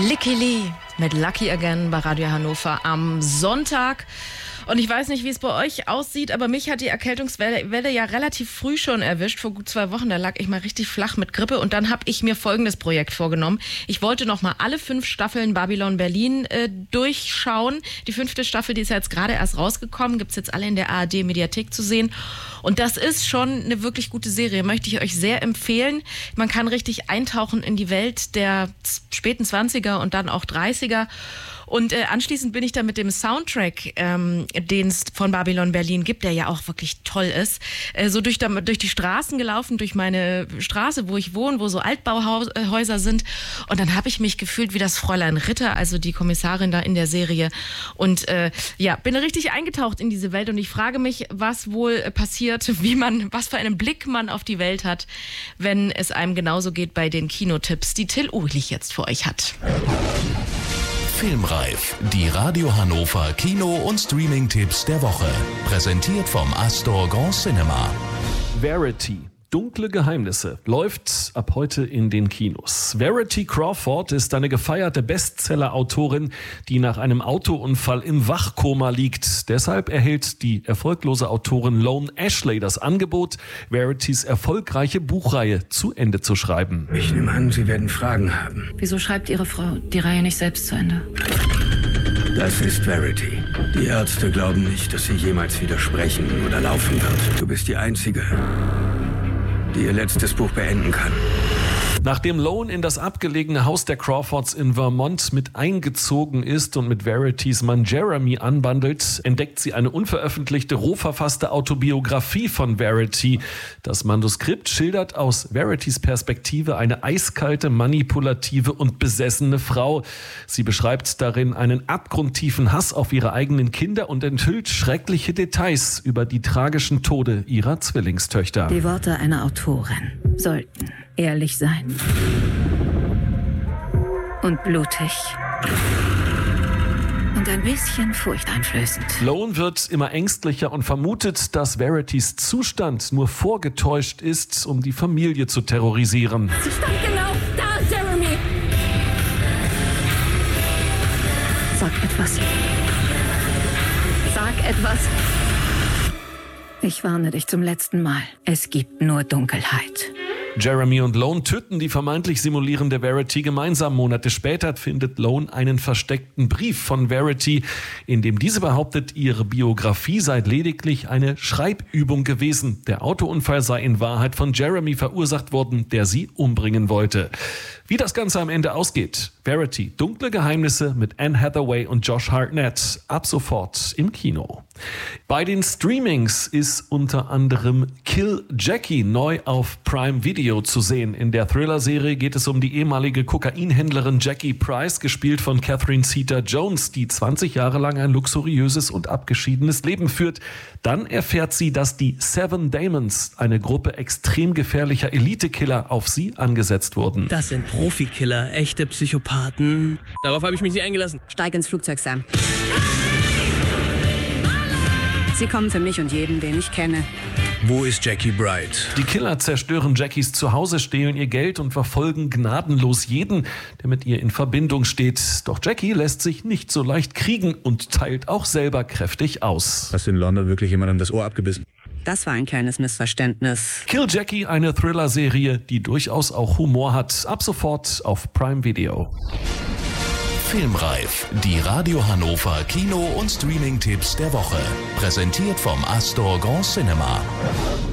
Licky Lee mit Lucky Again bei Radio Hannover am Sonntag. Und ich weiß nicht, wie es bei euch aussieht, aber mich hat die Erkältungswelle ja relativ früh schon erwischt. Vor gut 2 Wochen, da lag ich mal richtig flach mit Grippe. Und dann habe ich mir folgendes Projekt vorgenommen. Ich wollte noch mal alle 5 Staffeln Babylon Berlin durchschauen. Die 5. Staffel, die ist ja jetzt gerade erst rausgekommen. Gibt's jetzt alle in der ARD-Mediathek zu sehen. Und das ist schon eine wirklich gute Serie. Möchte ich euch sehr empfehlen. Man kann richtig eintauchen in die Welt der späten 20er und dann auch 30er. Und anschließend bin ich dann mit dem Soundtrack, den es von Babylon Berlin gibt, der ja auch wirklich toll ist, so durch die Straßen gelaufen, durch meine Straße, wo ich wohne, wo so Altbauhäuser sind. Und dann habe ich mich gefühlt wie das Fräulein Ritter, also die Kommissarin da in der Serie. Und bin richtig eingetaucht in diese Welt. Und ich frage mich, was wohl passiert, was für einen Blick man auf die Welt hat, wenn es einem genauso geht bei den Kinotipps, die Till Uhlich jetzt für euch hat. Filmreif, die Radio Hannover Kino- und Streaming-Tipps der Woche. Präsentiert vom Astor Grand Cinema. Verity. Dunkle Geheimnisse läuft ab heute in den Kinos. Verity Crawford ist eine gefeierte Bestseller-Autorin, die nach einem Autounfall im Wachkoma liegt. Deshalb erhält die erfolglose Autorin Lone Ashley das Angebot, Veritys erfolgreiche Buchreihe zu Ende zu schreiben. Ich nehme an, Sie werden Fragen haben. Wieso schreibt Ihre Frau die Reihe nicht selbst zu Ende? Das ist Verity. Die Ärzte glauben nicht, dass sie jemals wieder sprechen oder laufen wird. Du bist die Einzige, die ihr letztes Buch beenden kann. Nachdem Lone in das abgelegene Haus der Crawfords in Vermont mit eingezogen ist und mit Veritys Mann Jeremy anbandelt, entdeckt sie eine unveröffentlichte, roh verfasste Autobiografie von Verity. Das Manuskript schildert aus Veritys Perspektive eine eiskalte, manipulative und besessene Frau. Sie beschreibt darin einen abgrundtiefen Hass auf ihre eigenen Kinder und enthüllt schreckliche Details über die tragischen Tode ihrer Zwillingstöchter. Die Worte einer Autorin sollten ehrlich sein und blutig und ein bisschen furchteinflößend. Lone wird immer ängstlicher und vermutet, dass Veritys Zustand nur vorgetäuscht ist, um die Familie zu terrorisieren. Sie stand genau da, Jeremy! Sag etwas. Sag etwas. Ich warne dich zum letzten Mal. Es gibt nur Dunkelheit. Jeremy und Lone töten die vermeintlich simulierende Verity gemeinsam. Monate später findet Lone einen versteckten Brief von Verity, in dem diese behauptet, ihre Biografie sei lediglich eine Schreibübung gewesen. Der Autounfall sei in Wahrheit von Jeremy verursacht worden, der sie umbringen wollte. Wie das Ganze am Ende ausgeht, Verity, dunkle Geheimnisse mit Anne Hathaway und Josh Hartnett, ab sofort im Kino. Bei den Streamings ist unter anderem Kill Jackie neu auf Prime Video zu sehen. In der Thriller-Serie geht es um die ehemalige Kokainhändlerin Jackie Price, gespielt von Catherine Zeta-Jones, die 20 Jahre lang ein luxuriöses und abgeschiedenes Leben führt. Dann erfährt sie, dass die Seven Demons, eine Gruppe extrem gefährlicher Elite-Killer, auf sie angesetzt wurden. Das sind Profikiller, echte Psychopathen. Darauf habe ich mich nicht eingelassen. Steig ins Flugzeug, Sam. Sie kommen für mich und jeden, den ich kenne. Wo ist Jackie Bright? Die Killer zerstören Jackies Zuhause, stehlen ihr Geld und verfolgen gnadenlos jeden, der mit ihr in Verbindung steht. Doch Jackie lässt sich nicht so leicht kriegen und teilt auch selber kräftig aus. Hast du in London wirklich jemandem das Ohr abgebissen? Das war ein kleines Missverständnis. Kill Jackie, eine Thriller-Serie, die durchaus auch Humor hat. Ab sofort auf Prime Video. Filmreif, die Radio Hannover Kino- und Streaming-Tipps der Woche. Präsentiert vom Astor Grand Cinema.